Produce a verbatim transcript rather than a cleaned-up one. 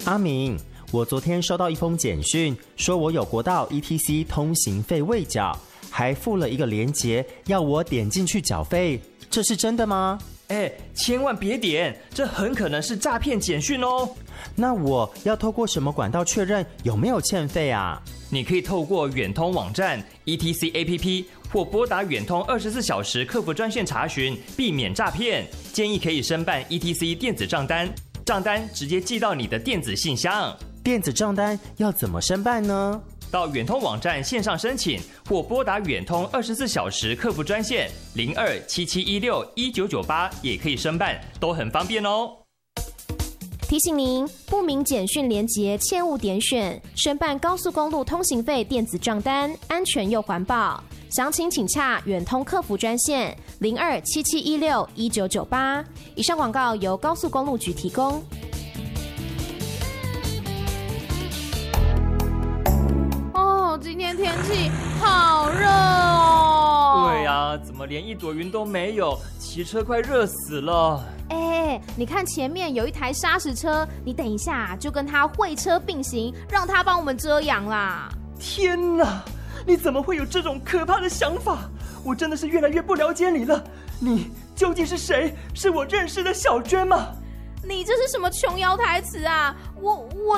阿明，我昨天收到一封简讯，说我有国道 E T C 通行费未缴，还附了一个连结，要我点进去缴费，这是真的吗？ 哎，千万别点，这很可能是诈骗简讯哦。 那我要透过什么管道确认有没有欠费啊？ 你可以透过远通网站、E T C A P P 或拨打远通二十四小时客服专线查询，避免诈骗。建议可以申办 E T C 电子账单，账单直接寄到你的电子信箱。 电子账单要怎么申办呢？ 到远通网站线上申请，或拨打远通二十四小时客服专线零二七七一六一九九八也可以申办，都很方便哦。 提醒您，不明简讯连结切勿点选，申办高速公路通行费电子账单，安全又环保。详情请洽远通客服专线零二七七一六一九九八。以上广告由高速公路局提供。 哦，今天天气好热哦。 对啊，怎么连一朵云都没有？骑车快热死了。 哎，你看前面有一台砂石车，你等一下就跟他会车并行，让他帮我们遮阳啦。 天哪，你怎么会有这种可怕的想法？我真的是越来越不了解你了。你究竟是谁？是我认识的小娟吗？ 你这是什么琼瑶台词啊？我我